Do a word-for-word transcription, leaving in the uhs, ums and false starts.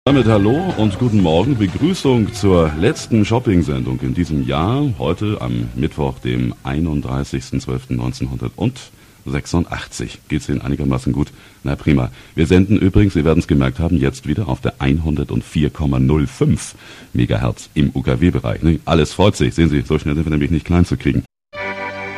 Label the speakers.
Speaker 1: Damit hallo und guten Morgen. Begrüßung zur letzten Shopping-Sendung in diesem Jahr. Heute am Mittwoch, dem einunddreißigsten zwölften neunzehnhundertsechsundachtzig. Geht's Ihnen einigermaßen gut? Na prima. Wir senden übrigens, Sie werden es gemerkt haben, jetzt wieder auf der hundertvier Komma null fünf Megahertz im U K W-Bereich. Alles freut sich. Sehen Sie, so schnell sind wir nämlich nicht klein zu kriegen.